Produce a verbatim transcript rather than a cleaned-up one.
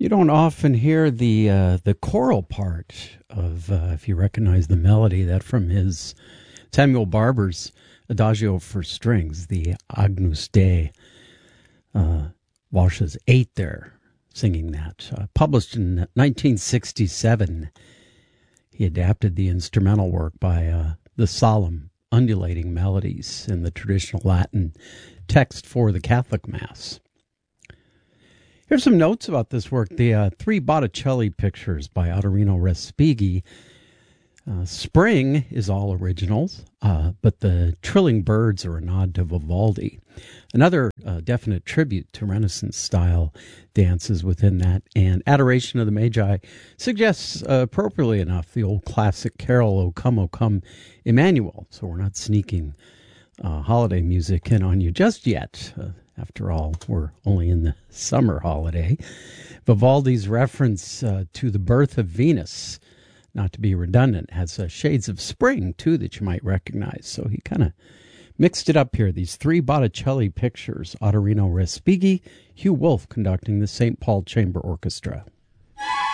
You don't often hear the uh, the choral part of, uh, if you recognize the melody, that from his Samuel Barber's Adagio for Strings, the Agnus Dei. Uh, Walsh's eight there, singing that. Uh, published in nineteen sixty-seven, he adapted the instrumental work by uh, the solemn, undulating melodies in the traditional Latin text for the Catholic Mass. Here's some notes about this work. The uh, three Botticelli pictures by Ottorino Respighi. Uh, Spring is all originals, uh, but the trilling birds are a nod to Vivaldi. Another uh, definite tribute to Renaissance-style dances within that, and Adoration of the Magi suggests, uh, appropriately enough, the old classic carol, O Come, O Come, Emmanuel. So we're not sneaking uh, holiday music in on you just yet. Uh, After all, we're only in the summer holiday. Vivaldi's reference uh, to the birth of Venus, not to be redundant, has uh, shades of spring, too, that you might recognize. So he kind of mixed it up here. These three Botticelli pictures, Ottorino Respighi, Hugh Wolf conducting the Saint Paul Chamber Orchestra.